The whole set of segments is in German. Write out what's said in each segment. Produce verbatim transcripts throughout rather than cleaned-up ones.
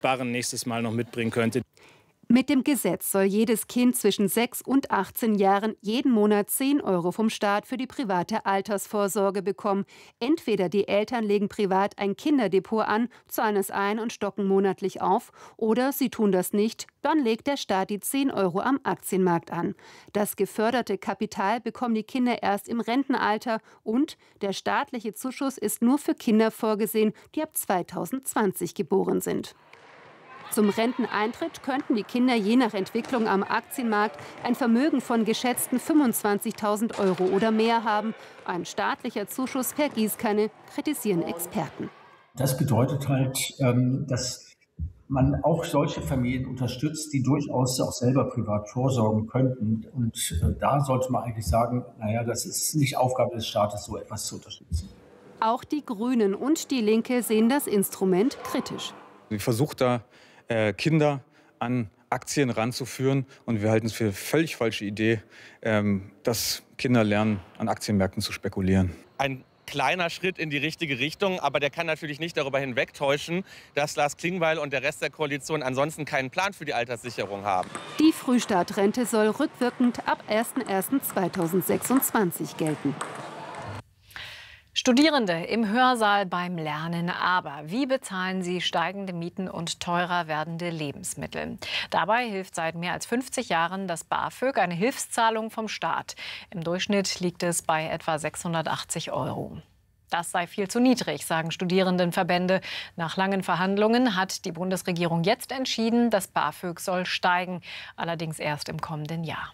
Waren nächstes Mal noch mitbringen könnte. Mit dem Gesetz soll jedes Kind zwischen sechs und achtzehn Jahren jeden Monat zehn Euro vom Staat für die private Altersvorsorge bekommen. Entweder die Eltern legen privat ein Kinderdepot an, zahlen es ein und stocken monatlich auf, oder sie tun das nicht, dann legt der Staat die zehn Euro am Aktienmarkt an. Das geförderte Kapital bekommen die Kinder erst im Rentenalter und der staatliche Zuschuss ist nur für Kinder vorgesehen, die ab zweitausendzwanzig geboren sind. Zum Renteneintritt könnten die Kinder je nach Entwicklung am Aktienmarkt ein Vermögen von geschätzten fünfundzwanzigtausend Euro oder mehr haben. Ein staatlicher Zuschuss per Gießkanne, kritisieren Experten. Das bedeutet halt, dass man auch solche Familien unterstützt, die durchaus auch selber privat vorsorgen könnten. Und da sollte man eigentlich sagen, naja, das ist nicht Aufgabe des Staates, so etwas zu unterstützen. Auch die Grünen und die Linke sehen das Instrument kritisch. Sie versucht da, Kinder an Aktien ranzuführen. Und wir halten es für eine völlig falsche Idee, dass Kinder lernen, an Aktienmärkten zu spekulieren. Ein kleiner Schritt in die richtige Richtung, aber der kann natürlich nicht darüber hinwegtäuschen, dass Lars Klingbeil und der Rest der Koalition ansonsten keinen Plan für die Alterssicherung haben. Die Frühstartrente soll rückwirkend ab erster erster zweitausendsechsundzwanzig gelten. Studierende im Hörsaal beim Lernen. Aber wie bezahlen sie steigende Mieten und teurer werdende Lebensmittel? Dabei hilft seit mehr als fünfzig Jahren das BAföG, eine Hilfszahlung vom Staat. Im Durchschnitt liegt es bei etwa sechshundertachtzig Euro. Das sei viel zu niedrig, sagen Studierendenverbände. Nach langen Verhandlungen hat die Bundesregierung jetzt entschieden, das BAföG soll steigen, allerdings erst im kommenden Jahr.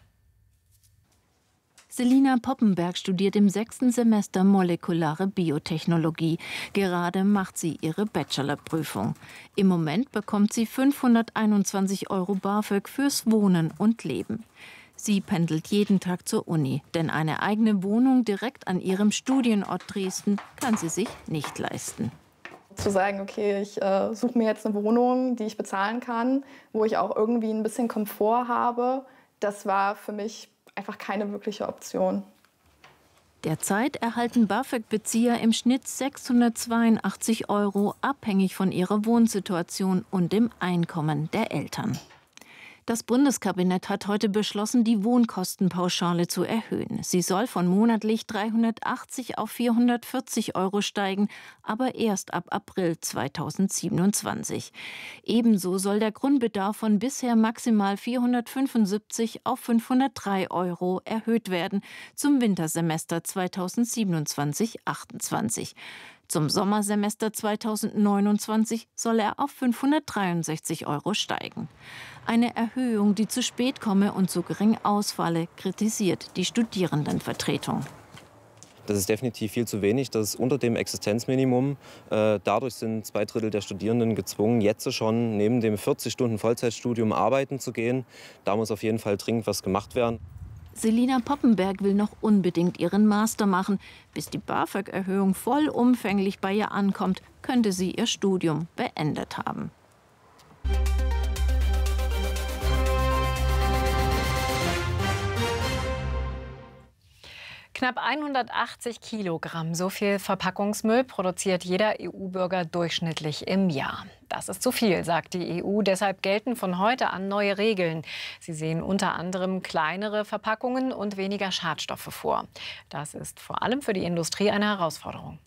Selina Poppenberg studiert im sechsten Semester molekulare Biotechnologie. Gerade macht sie ihre Bachelorprüfung. Im Moment bekommt sie fünfhunderteinundzwanzig Euro BAföG fürs Wohnen und Leben. Sie pendelt jeden Tag zur Uni, denn eine eigene Wohnung direkt an ihrem Studienort Dresden kann sie sich nicht leisten. Zu sagen, okay, ich äh, suche mir jetzt eine Wohnung, die ich bezahlen kann, wo ich auch irgendwie ein bisschen Komfort habe, das war für mich einfach keine wirkliche Option. Derzeit erhalten BAföG-Bezieher im Schnitt sechshundertzweiundachtzig Euro, abhängig von ihrer Wohnsituation und dem Einkommen der Eltern. Das Bundeskabinett hat heute beschlossen, die Wohnkostenpauschale zu erhöhen. Sie soll von monatlich dreihundertachtzig auf vierhundertvierzig Euro steigen, aber erst ab April zweitausendsiebenundzwanzig. Ebenso soll der Grundbedarf von bisher maximal vierhundertfünfundsiebzig auf fünfhundertdrei Euro erhöht werden zum Wintersemester zweitausendsiebenundzwanzig achtundzwanzig. Zum Sommersemester zweitausendneunundzwanzig soll er auf fünfhundertdreiundsechzig Euro steigen. Eine Erhöhung, die zu spät komme und zu gering ausfalle, kritisiert die Studierendenvertretung. Das ist definitiv viel zu wenig, das ist unter dem Existenzminimum. Äh, dadurch sind zwei Drittel der Studierenden gezwungen, jetzt schon neben dem vierzig Stunden Vollzeitstudium arbeiten zu gehen. Da muss auf jeden Fall dringend was gemacht werden. Selina Poppenberg will noch unbedingt ihren Master machen. Bis die BAföG-Erhöhung vollumfänglich bei ihr ankommt, könnte sie ihr Studium beendet haben. Knapp hundertachtzig Kilogramm, so viel Verpackungsmüll produziert jeder E U-Bürger durchschnittlich im Jahr. Das ist zu viel, sagt die E U. Deshalb gelten von heute an neue Regeln. Sie sehen unter anderem kleinere Verpackungen und weniger Schadstoffe vor. Das ist vor allem für die Industrie eine Herausforderung.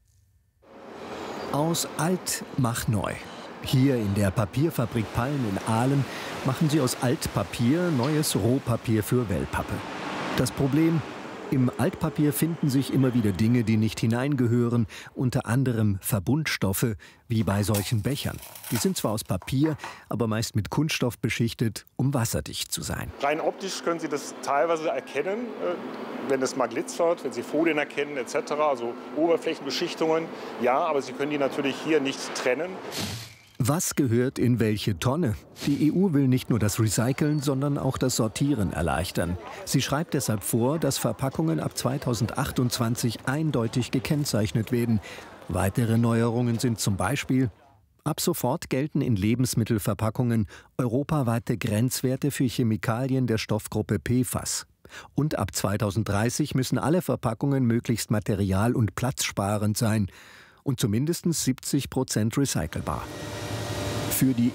Aus alt mach neu. Hier in der Papierfabrik Palm in Aalen machen sie aus Altpapier neues Rohpapier für Wellpappe. Das Problem: Im Altpapier finden sich immer wieder Dinge, die nicht hineingehören, unter anderem Verbundstoffe, wie bei solchen Bechern. Die sind zwar aus Papier, aber meist mit Kunststoff beschichtet, um wasserdicht zu sein. Rein optisch können Sie das teilweise erkennen, wenn es mal glitzert, wenn Sie Folien erkennen et cetera, also Oberflächenbeschichtungen. Ja, aber Sie können die natürlich hier nicht trennen. Was gehört in welche Tonne? Die E U will nicht nur das Recyceln, sondern auch das Sortieren erleichtern. Sie schreibt deshalb vor, dass Verpackungen ab zweitausendachtundzwanzig eindeutig gekennzeichnet werden. Weitere Neuerungen sind zum Beispiel: Ab sofort gelten in Lebensmittelverpackungen europaweite Grenzwerte für Chemikalien der Stoffgruppe P F A S. Und ab zweitausenddreißig müssen alle Verpackungen möglichst material- und platzsparend sein und zumindest siebzig Prozent recycelbar. Für die